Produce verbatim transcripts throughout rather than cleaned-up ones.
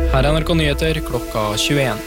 Her er N R K Nyheter klokka tjueen.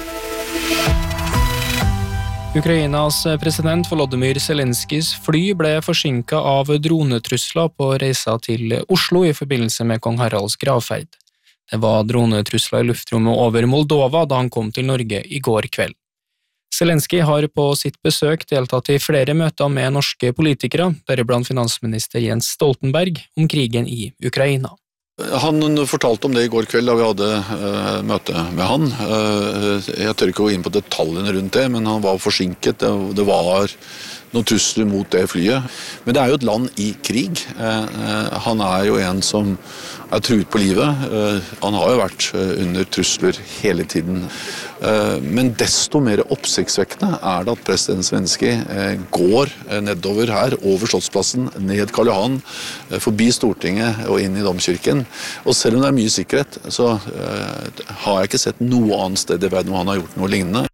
Ukrainas president Volodymyr Zelenskis fly ble forsinket av dronetrusler på reisa til Oslo i forbindelse med kong Haralds gravferd. Det var dronetrusler i luftrommet over Moldova da han kom til Norge i går kveld. Zelensky har på sitt besøk deltatt i flere møter med norske politikere, deriblant finansminister Jens Stoltenberg, om krigen i Ukraina. Han fortalte om det i går kveld da vi hadde uh, møte med han. Uh, jeg tør ikke gå inn på detaljene rundt det, men han var forsinket. Det, det var noen trusler mot det flyet. Men det er jo et land i krig. Uh, uh, han er jo en som er truet på livet. Uh, han har jo vært uh, under trusler hele tiden. Uh, men desto mer oppsiktsvekkende er det at president Zelensky uh, går uh, nedover her, over Slottsplassen, ned Karl Johan, uh, forbi Stortinget og inn i Domkirken. Og selv om det er mye sikkerhet, så uh, har jeg ikke sett noe annet sted i verden hvor han har gjort noe lignende.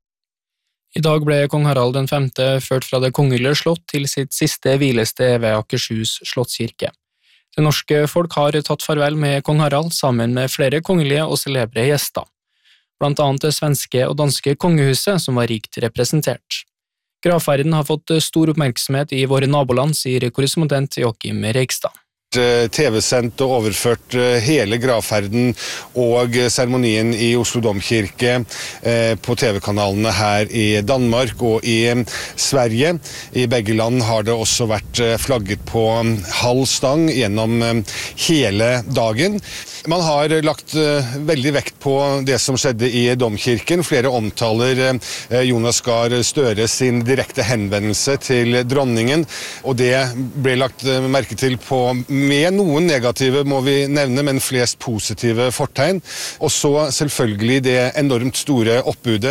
I dag ble kong Harald den femte ført fra det kongelige slott til sitt siste hvilested ved Akershus slottskirke. Det norske folk har tatt farvel med kong Harald sammen med flere kongelige og celebre gjester, blant annet det svenske og danske kongehuset som var rikt representert. Gravferden har fått stor oppmerksomhet i våre naboland, sier korrespondent Joachim Reigstad. T V-sendt og overført hele gravferden og seremonien i Oslo Domkirke på T V-kanalene her i Danmark og i Sverige. I begge land har det også vært flagget på halv stang gjennom hele dagen. Man har lagt veldig vekt på det som skjedde i Domkirken. Flere omtaler Jonas Gahr Støre sin direkte henvendelse til dronningen, og det ble lagt merke til på med noen negative, må vi nevne, men flest positive fortegn. Og så selvfølgelig det enormt store oppbudet.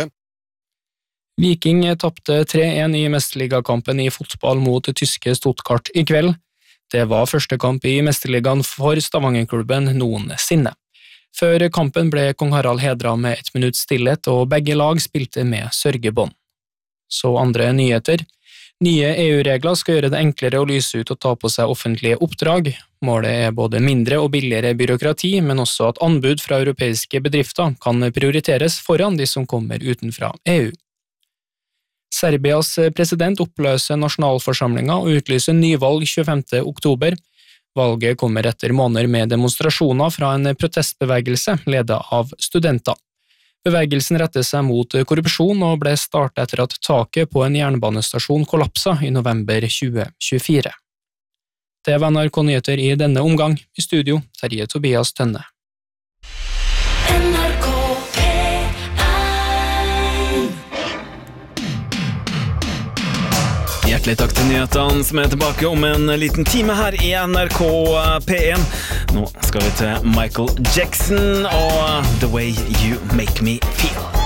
Viking tappte tre en i mesterligakampen i fotball mot tyske Stuttgart i kveld. Det var første kamp i mesterligaen for Stavanger-klubben noensinne. Før kampen ble kong Harald hedret med ett minutts stillhet, og begge lag spilte med sørgebånd. Så andre nyheter. Nye E U-regler skal gjøre det enklere å lyse ut og ta på seg offentlige oppdrag. Målet er både mindre og billigere byråkrati, men også at anbud fra europeiske bedrifter kan prioriteres foran de som kommer utenfra E U. Serbias president oppløser nasjonalforsamlingen og utlyser nyvalg tjuefemte oktober. Valget kommer etter måneder med demonstrasjoner fra en protestbevegelse ledet av studenter. Bevegelsen retter seg mot korrupsjon og ble startet etter at taket på en jernbanestasjon kollapsa i november tjue tjuefire. Det var N R K Nyheter i denne omgang. I studio, Terje Tobias Tønne. N R K P én. Hjertelig takk til nyhetene som er tilbake om en liten time her i N R K P én. Nå skal vi til Michael Jackson og The Way You Make Me Feel.